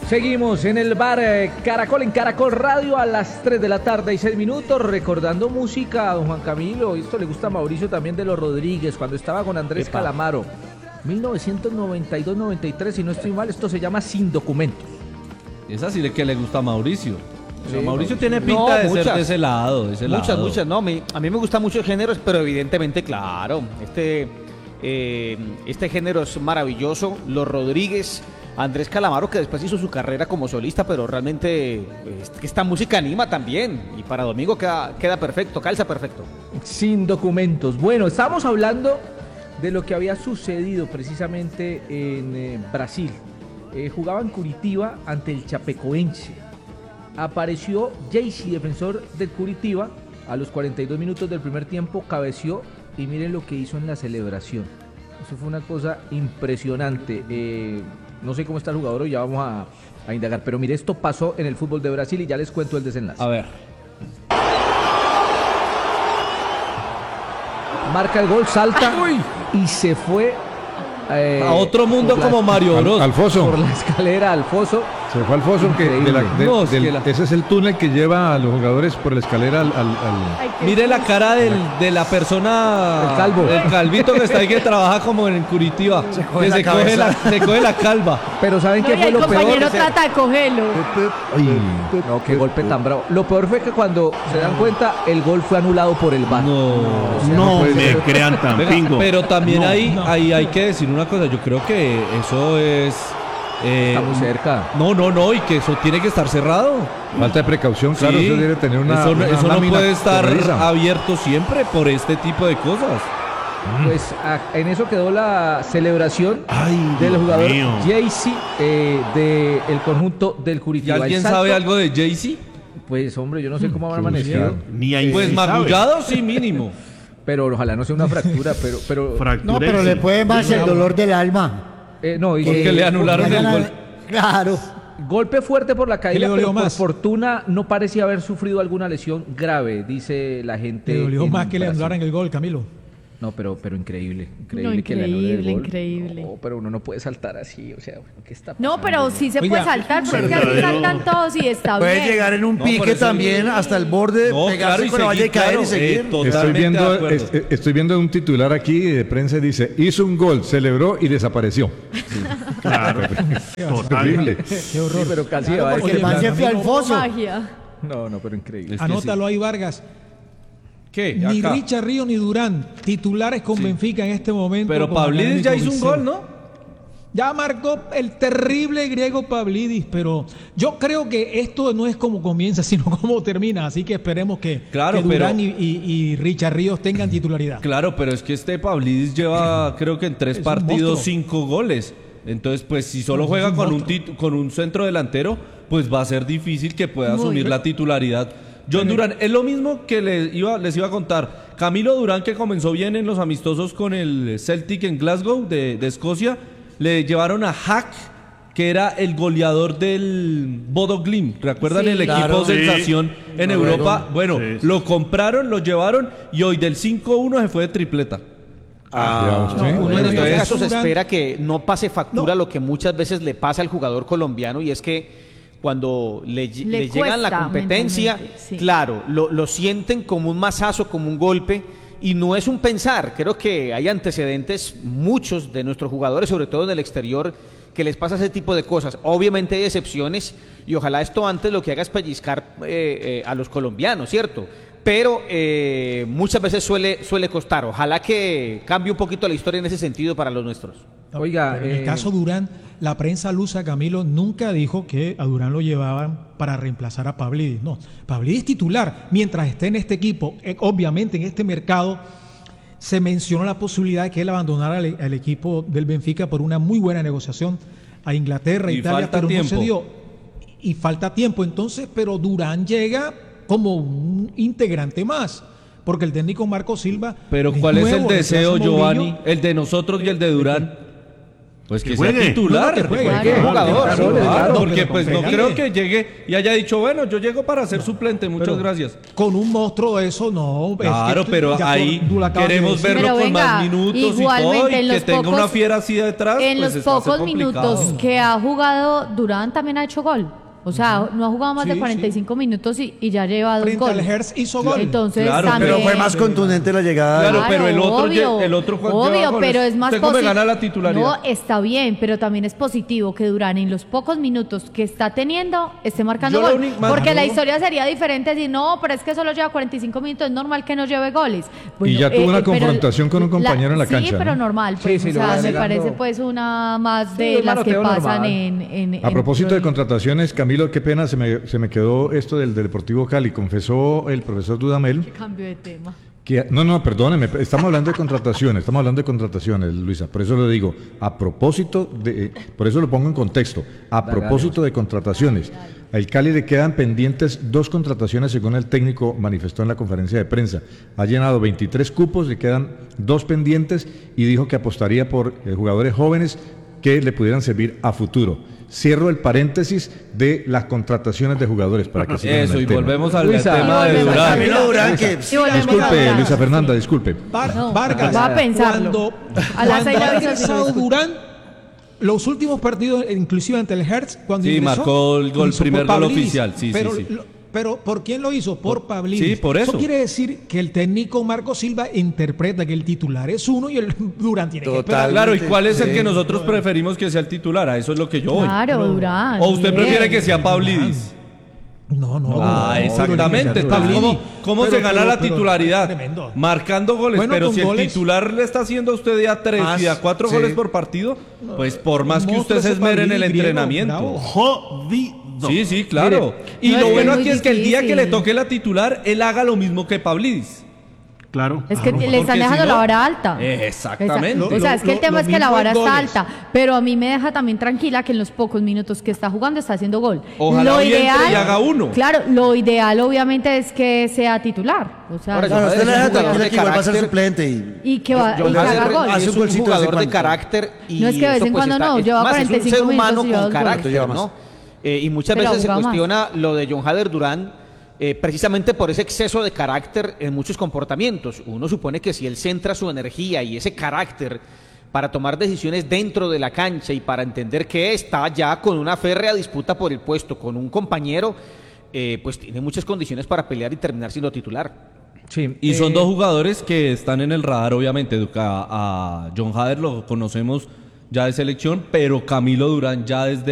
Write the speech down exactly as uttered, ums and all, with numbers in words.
Seguimos en el bar eh, Caracol, en Caracol Radio, a las tres de la tarde y seis minutos, recordando música a don Juan Camilo. Esto le gusta a Mauricio también, de los Rodríguez, cuando estaba con Andrés Epa. Calamaro. mil novecientos noventa y dos noventa y tres, si no estoy mal, esto se llama Sin Documentos. Esa sí que le gusta a Mauricio. O sea, Sí, Mauricio no, tiene pinta no, de muchas, ser de ese lado, de ese muchas, lado. muchas, no, me, a mí me gustan muchos géneros, pero evidentemente, claro, este, eh, este género es maravilloso. Los Rodríguez, Andrés Calamaro, que después hizo su carrera como solista, pero realmente es que esta música anima también, y para domingo queda, queda perfecto, calza perfecto. Sin Documentos. Bueno, estamos hablando de lo que había sucedido precisamente en eh, Brasil. Eh, jugaba en Curitiba ante el Chapecoense. Apareció Jaycee, defensor del Curitiba, a los cuarenta y dos minutos del primer tiempo, cabeció y miren lo que hizo en la celebración. Eso fue una cosa impresionante. Eh, no sé cómo está el jugador hoy, ya vamos a, a indagar, pero mire, esto pasó en el fútbol de Brasil y ya les cuento el desenlace. A ver. Marca el gol, salta Uy. y se fue eh, a otro mundo como la, Mario Bros. Al, Alfoso. Por la escalera, Alfoso. Se fue Alfoso, que de la, de, no, del, la... ese es el túnel que lleva a los jugadores por la escalera al... al, al... Ay, mire la cara del, de la persona... El calvo. El calvito que está ahí, que trabaja como en Curitiba. Se coge, que la, se coge, la, se coge la calva. Pero ¿saben no, qué fue lo peor? El compañero trata de cogerlo. Ay, no, qué golpe tan bravo. Lo peor fue que cuando se dan cuenta, el gol fue anulado por el V A R. No, o sea, no, no me ser. crean tan Venga, pingo. Pero también no, ahí, no. ahí hay que decir una cosa. Yo creo que eso es... Eh, Está muy cerca. No, no, no, y que eso tiene que estar cerrado. Falta de precaución, claro, sí, eso debe tener una. Eso, una eso no puede estar corrediza. abierto siempre por este tipo de cosas. Pues a, en eso quedó la celebración Ay, del jugador mío. Jaycee eh, del conjunto del Curitiba. ¿Y alguien sabe algo de Jaycee? Pues hombre, yo no sé cómo habrá amanecido. Ni ahí pues sí magullado sí mínimo. Pero ojalá no sea una fractura, pero... pero no, pero le puede más el dolor del alma. Eh, no, y porque eh, le anularon el gol. Claro. Golpe fuerte por la caída, pero por más? fortuna no parecía haber sufrido alguna lesión grave, dice la gente. Le dolió más que Brasil. le anularan el gol, Camilo. No, pero, pero increíble, increíble, no, que le anulen el gol. Increíble, no, pero uno no puede saltar así, o sea, bueno, ¿qué está pasando? No, pero sí se Oiga, puede saltar, pero es que así saltan todos y está puede bien. Puede llegar en un no, pique también sí. hasta el borde, no, pegarse claro, y con la valla y seguir, caer claro, y seguir. Eh, estoy viendo, es, estoy viendo un titular aquí de prensa, dice, hizo un gol, celebró y desapareció. Sí. Claro, terrible. Qué horror. Sí, pero casi claro, va a porque el man se fue al foso. No, no, pero increíble. Es Anótalo sí. ahí, Vargas. ¿Qué? Ni Acá. Richard Ríos ni Durán, titulares con sí. Benfica en este momento. Pero Pavlidis ya hizo un gol, ¿no? Ya marcó el terrible griego Pavlidis, pero yo creo que esto no es como comienza, sino como termina. Así que esperemos que, claro, que Durán pero, y, y, y Richard Ríos tengan titularidad. Claro, pero es que este Pavlidis lleva, creo que en tres es partidos, cinco goles. Entonces, pues si solo no, juega un con, un tit- con un centro delantero, pues va a ser difícil que pueda asumir no, la titularidad. John Durán, es lo mismo que les iba, les iba a contar. Camilo Durán, que comenzó bien en los amistosos con el Celtic en Glasgow de, de Escocia, le llevaron a Hack, que era el goleador del Bodo Glimt. ¿Recuerdan sí, el claro, equipo sí. sensación en no, Europa? Bueno, sí, sí. lo compraron, lo llevaron y hoy del cinco uno se fue de tripleta. Ah, no, uno en estos casos espera que no pase factura no. lo que muchas veces le pasa al jugador colombiano, y es que cuando le, le, le llegan la competencia, sí. claro, lo, lo sienten como un mazazo, como un golpe, y no es un pensar. Creo que hay antecedentes, muchos de nuestros jugadores, sobre todo en el exterior, que les pasa ese tipo de cosas. Obviamente hay excepciones, y ojalá esto antes lo que haga es pellizcar eh, eh, a los colombianos, ¿cierto? Pero eh, muchas veces suele, suele costar. Ojalá que cambie un poquito la historia en ese sentido para los nuestros. Oiga, en eh... el caso Durán, la prensa lusa, Camilo, nunca dijo que a Durán lo llevaban para reemplazar a Pavlidis. No, Pavlidis es titular mientras esté en este equipo. Eh, obviamente en este mercado se mencionó la posibilidad de que él abandonara al, al equipo del Benfica por una muy buena negociación a Inglaterra, y Italia, pero tiempo. no se dio. Y falta tiempo, entonces, pero Durán llega como un integrante más, porque el técnico Marco Silva... Pero ¿cuál es el deseo, Giovanni? El de nosotros y el de Durán. Pues que, que sea juegue. titular, No, no, que juegue. que Claro, jugador, claro, claro, claro, porque pero pues no pégale. creo que llegue y haya dicho, bueno, yo llego para ser suplente, muchas Pero gracias. Con un monstruo de eso, no. es Claro, que pero ya ahí tú lo acabas de queremos decir. verlo Pero con venga, más minutos y todo, igualmente, y en que los tenga una pocos- fiera así detrás, En pues los está pocos complicado. minutos que ha jugado Durán también ha hecho gol. O sea, no ha jugado más de Sí, cuarenta y cinco minutos y, y ya lleva dos Frente al goles. Hertz hizo gol. Entonces Claro, también... Pero fue más contundente la llegada. Claro, Claro, pero el otro obvio, lle- el otro Juan lleva obvio, goles. pero es más ¿Usted cómo me posi- gana la titularidad? No, está bien, pero también es positivo que Durán en los pocos minutos que está teniendo esté marcando Yo lo gol. único- más- Porque la no. historia sería diferente si no, pero es que solo lleva cuarenta y cinco minutos, es normal que no lleve goles. Y ya tuvo una pero confrontación con un compañero en la cancha, Sí, pero ¿no? normal, Sí, pues, sí, o lo sea, va me alegando. parece pues una más Sí, de un las que manoteo pasan normal. en, en, A en- propósito de contrataciones, Camilo, qué pena, se me, se me quedó esto del, del Deportivo Cali. Confesó el profesor Dudamel Cambio de tema. que... No, no, perdóneme, estamos hablando de contrataciones, estamos hablando de contrataciones, Luisa. Por eso lo digo, a propósito de... Por eso lo pongo en contexto. A propósito de contrataciones. Al Cali le quedan pendientes dos contrataciones, según el técnico manifestó en la conferencia de prensa. Ha llenado veintitrés cupos, le quedan dos pendientes y dijo que apostaría por eh, jugadores jóvenes que le pudieran servir a futuro. Cierro el paréntesis de las contrataciones de jugadores para que sigan en Eso, el y tema. volvemos al Luisa. tema Y de volvemos Durán. al- Camilo Durán, que Y volvemos a Disculpe, Durán. Luisa Fernanda, disculpe. Var- No, Vargas, va a pensarlo. cuando, A las seis cuando le ha aviso si lo ingresado discute. Durán, los últimos partidos, inclusive ante el Hertz, cuando Sí, ingresó, marcó el gol, hizo por primer gol Pavlidis. oficial, sí, sí, pero, sí. lo- pero ¿por quién lo hizo? Por Pavlidis. Sí, por eso. Eso quiere decir que el técnico Marco Silva interpreta que el titular es uno y el Durán tiene que esperar. Claro, ¿y cuál es el que nosotros preferimos que sea el titular? A eso es lo que yo voy. Claro, Durán. ¿O usted bien. prefiere que sea Pavlidis? No, no. Ah, no, exactamente. no, Entonces, no, ¿cómo, no, cómo pero- se gana pero- la pero- titularidad? tremendo. Marcando goles. Bueno, pero con si goles- el titular le está haciendo a usted ya tres Más, y a cuatro sí. goles por partido, pues por más que monstruo usted se ese esmere en el Pavlidis griego, entrenamiento. bravo. Jodido. Sí, sí, claro. y no, lo es que bueno es muy aquí es que el día que difícil. le toque la titular, él haga lo mismo que Pavlidis. Claro. Es que claro. le están Porque dejando si no- la vara alta. Exactamente. Esa- O sea, es que el Lo- tema lo es que la mismo vara en está goles. alta, pero a mí me deja también tranquila que en los pocos minutos que está jugando está haciendo gol. Ojalá hoy entre y haga uno. Claro, lo ideal obviamente es que sea titular. O sea, Ahora, Claro, John usted le Hader deja es un jugador tranquila de que igual va a ser carácter. suplente. Y... y que, va, y John que haga Hader gol. hace es un un golcito de vez en jugador de cuando. carácter y No es que de vez eso, en pues, cuando está- no, es lleva más, cuarenta y cinco es un ser humano minutos y lleva con dos goles. carácter, Lleva ¿no? más. Eh, y muchas Pero veces se juega más. cuestiona lo de John Hader Durán eh, precisamente por ese exceso de carácter en muchos comportamientos. Uno supone que si él centra su energía y ese carácter para tomar decisiones dentro de la cancha y para entender que está ya con una férrea disputa por el puesto con un compañero, eh, pues tiene muchas condiciones para pelear y terminar siendo titular. Sí, Y son eh, dos jugadores que están en el radar, obviamente. A, a John Hader lo conocemos ya de selección, pero Camilo Durán ya desde